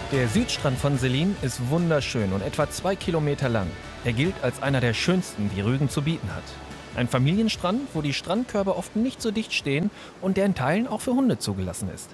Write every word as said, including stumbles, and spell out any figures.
Der Südstrand von Sellin ist wunderschön und etwa zwei Kilometer lang. Er gilt als einer der schönsten, die Rügen zu bieten hat. Ein Familienstrand, wo die Strandkörbe oft nicht so dicht stehen und der in Teilen auch für Hunde zugelassen ist.